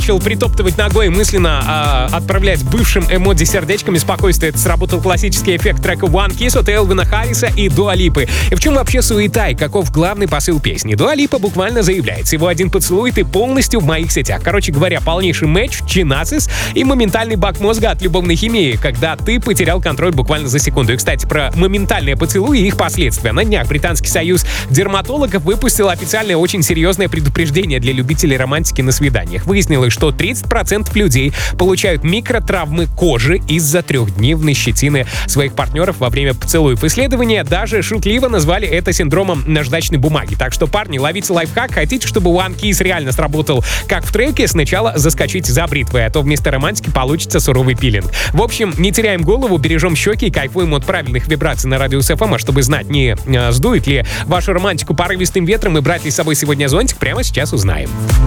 Начал притоптывать ногой и мысленно отправлять бывшим эмодзи сердечками спокойствие. Это сработал классический эффект трека One Kiss от Элвина Харриса и Дуа Липы. И в чем вообще суета и каков главный посыл песни? Дуа Липа буквально заявляет: всего один поцелуй, ты полностью в моих сетях. Короче говоря, полнейший матч, чинасис и моментальный бак мозга от любовной химии, когда ты потерял контроль буквально за секунду. И, кстати, про моментальные поцелуи и их последствия. На днях Британский союз дерматологов выпустил официальное очень серьезное предупреждение для любителей романтики на свиданиях. Выяснилось, что 30% людей получают микротравмы кожи из-за трехдневной щетины своих партнеров во время поцелуев. Исследования даже шутливо назвали это синдромом наждачной бумаги. Так что, парни, ловите лайфхак. Хотите, чтобы One Kiss реально сработал как в треке, сначала заскочите за бритвой, а то вместо романтики получится суровый пилинг. В общем, не теряем голову, бережем щеки и кайфуем от правильных вибраций на Радиус ФМ. А чтобы знать, не сдует ли вашу романтику порывистым ветром и брать ли с собой сегодня зонтик, прямо сейчас узнаем.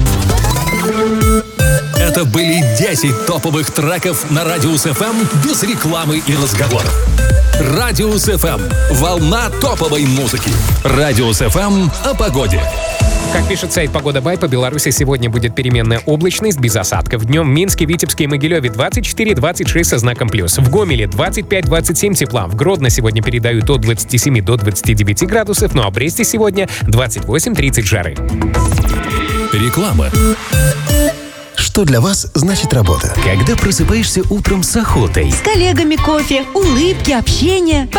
Это были 10 топовых треков на Радиус ФМ без рекламы и разговоров. Радиус ФМ. Волна топовой музыки. Радиус ФМ о погоде. Как пишет сайт Погода Бай, по Беларуси сегодня будет переменная облачность без осадков. Днем в Минске, Витебске и Могилеве 24-26 со знаком плюс. В Гомеле 25-27 тепла. В Гродно сегодня передают от 27 до 29 градусов, ну а в Бресте сегодня 28-30 жары. Реклама. Что для вас значит работа? Когда просыпаешься утром с охотой. С коллегами кофе, улыбки, общение.